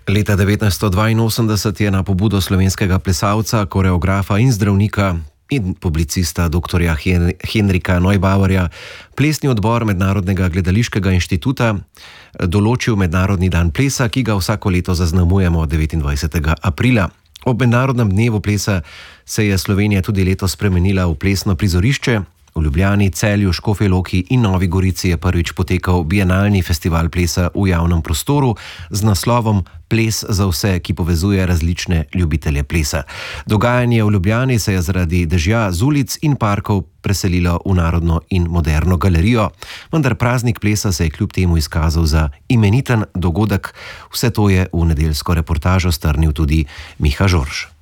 Leta 1982 je na pobudo slovenskega plesalca, koreografa in zdravnika in publicista dr. Henrika Neubauerja plesni odbor Mednarodnega gledališkega inštituta določil Mednarodni dan plesa, ki ga vsako leto zaznamujemo 29. aprila. Ob Mednarodnem dnevu plesa se je Slovenija tudi letos spremenila v plesno prizorišče. V Ljubljani, Celju, Škofji Loki in Novi Gorici je prvič potekal bienalni festival plesa v javnem prostoru z naslovom Ples za vse, ki povezuje različne ljubitelje plesa. Dogajanje v Ljubljani se je zaradi dežja z ulic in parkov preselilo v Narodno in moderno galerijo, vendar praznik plesa se je kljub temu izkazal za imeniten dogodek. Vse to je v nedeljsko reportažo strnil tudi Miha Žorž.